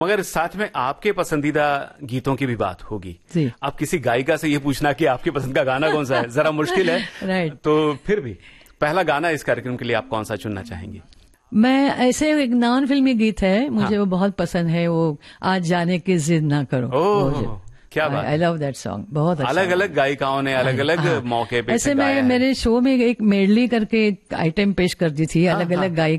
मगर साथ में आपके पसंदीदा गीतों की भी बात होगी जी। आप किसी गायिका से ये पूछना कि आपकी पसंद का गाना कौन सा है जरा मुश्किल है। राइट। तो फिर भी पहला गाना इस कार्यक्रम के लिए आप कौन सा चुनना चाहेंगी? मैं ऐसे एक नॉन फिल्मी गीत है मुझे वो बहुत पसंद है, वो आज जाने की जिद ना करो। ओह क्या बात, आई लव दैट सॉन्ग, बहुत अच्छा। अलग अलग गायिकाओं ने अलग अलग मौके पे ऐसे मैं मेरे शो में एक मेडली करके आइटम पेश कर दी थी, अलग अलग गायिका